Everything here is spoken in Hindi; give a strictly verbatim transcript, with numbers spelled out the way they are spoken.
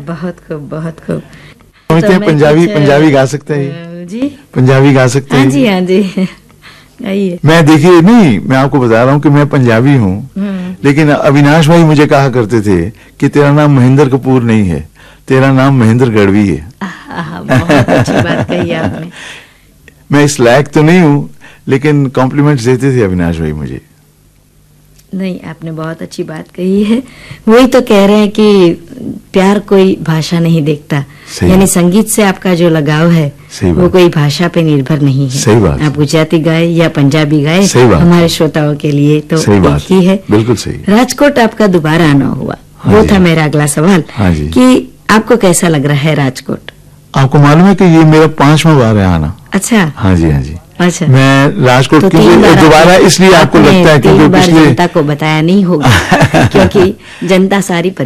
बहुत खूब, बहुत खूब। समझते हैं पंजाबी पंजाबी गा सकते हैं जी, पंजाबी गा सकते हैं? हाँ जी, हाँ जी, गाइए। मैं देखिए नहीं, मैं आपको बता रहा हूँ कि मैं पंजाबी हूँ, लेकिन अविनाश भाई मुझे कहा करते थे कि तेरा नाम महेंद्र कपूर नहीं है, तेरा नाम महेंद्र गढ़वी है। आहा, बहुत अच्छी बात कही आपने। मैं इस लायक तो नहीं हूँ, लेकिन कॉम्प्लीमेंट्स देते थे अविनाश भाई मुझे। नहीं, आपने बहुत अच्छी बात कही है। वही तो कह रहे हैं कि प्यार कोई भाषा नहीं देखता, यानी संगीत से आपका जो लगाव है वो कोई भाषा पे निर्भर नहीं है। सही बात। आप गुजराती गाए या पंजाबी गाए, हमारे श्रोताओं के लिए तो एक ही है। बिल्कुल सही। राजकोट आपका दोबारा आना हुआ, वो था मेरा अगला सवाल कि आपको कैसा लग रहा है राजकोट? आपको मालूम है कि ये मेरा पांचवा बार है आना। अच्छा। हाँ जी, हाँ जी। अच्छा, मैं राजकोट तो दोबारा इसलिए आपको लगता है क्योंकि पिछले जनता को बताया नहीं होगा क्योंकि जनता सारी